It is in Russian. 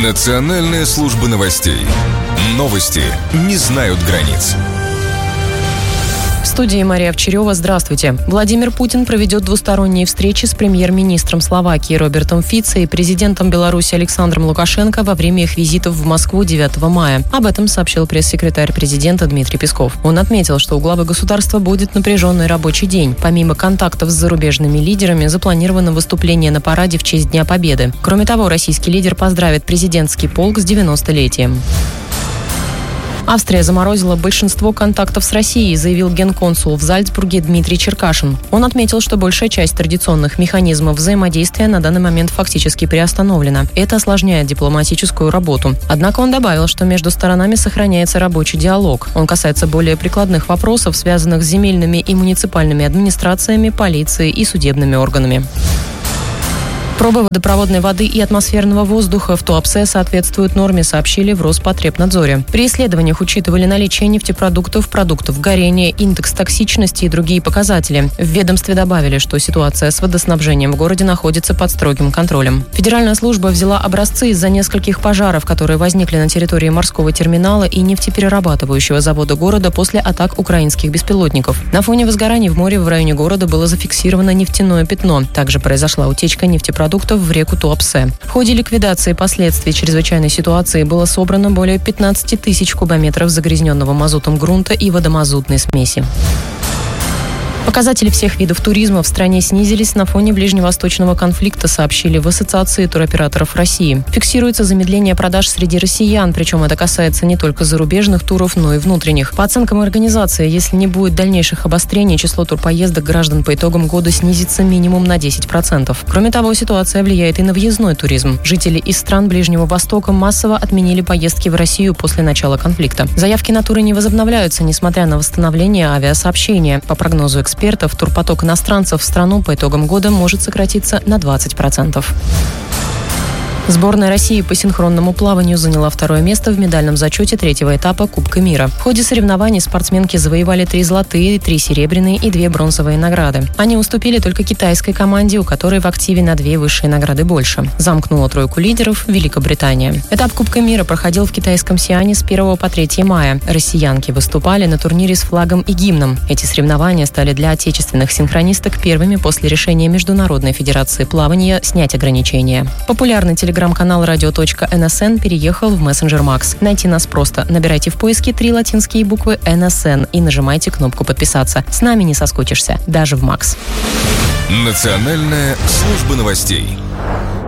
Национальная служба новостей. Новости не знают границ. В студии Мария Овчарева. Здравствуйте. Владимир Путин проведет двусторонние встречи с премьер-министром Словакии Робертом Фицо и президентом Беларуси Александром Лукашенко во время их визитов в Москву 9 мая. Об этом сообщил пресс-секретарь президента Дмитрий Песков. Он отметил, что у главы государства будет напряженный рабочий день. Помимо контактов с зарубежными лидерами, запланировано выступление на параде в честь Дня Победы. Кроме того, российский лидер поздравит президентский полк с 90-летием. Австрия заморозила большинство контактов с Россией, заявил генконсул в Зальцбурге Дмитрий Черкашин. Он отметил, что большая часть традиционных механизмов взаимодействия на данный момент фактически приостановлена. Это осложняет дипломатическую работу. Однако он добавил, что между сторонами сохраняется рабочий диалог. Он касается более прикладных вопросов, связанных с земельными и муниципальными администрациями, полицией и судебными органами. Пробы водопроводной воды и атмосферного воздуха в Туапсе соответствуют норме, сообщили в Роспотребнадзоре. При исследованиях учитывали наличие нефтепродуктов, продуктов горения, индекс токсичности и другие показатели. В ведомстве добавили, что ситуация с водоснабжением в городе находится под строгим контролем. Федеральная служба взяла образцы из-за нескольких пожаров, которые возникли на территории морского терминала и нефтеперерабатывающего завода города после атак украинских беспилотников. На фоне возгораний в море в районе города было зафиксировано нефтяное пятно. Также произошла утечка нефтепродуктов в реку Туапсе. В ходе ликвидации последствий чрезвычайной ситуации было собрано более 15 тысяч кубометров загрязненного мазутом грунта и водомазутной смеси. Показатели всех видов туризма в стране снизились на фоне ближневосточного конфликта, сообщили в Ассоциации туроператоров России. Фиксируется замедление продаж среди россиян, причем это касается не только зарубежных туров, но и внутренних. По оценкам организации, если не будет дальнейших обострений, число турпоездок граждан по итогам года снизится минимум на 10%. Кроме того, ситуация влияет и на въездной туризм. Жители из стран Ближнего Востока массово отменили поездки в Россию после начала конфликта. Заявки на туры не возобновляются, несмотря на восстановление авиасообщения. По прогнозу экспертов, турпоток иностранцев в страну по итогам года может сократиться на 20%. Сборная России по синхронному плаванию заняла второе место в медальном зачете третьего этапа Кубка мира. В ходе соревнований спортсменки завоевали 3 золотые, 3 серебряные и 2 бронзовые награды. Они уступили только китайской команде, у которой в активе на 2 высшие награды больше. Замкнула тройку лидеров Великобритания. Этап Кубка мира проходил в китайском Сиане с 1 по 3 мая. Россиянки выступали на турнире с флагом и гимном. Эти соревнования стали для отечественных синхронисток первыми после решения Международной федерации плавания снять ограничения. Популярный телеграм-канал radio.nsn переехал в мессенджер Макс. Найти нас просто. Набирайте в поиске 3 латинские буквы NSN и нажимайте кнопку «Подписаться». С нами не соскучишься, даже в Макс. Национальная служба новостей.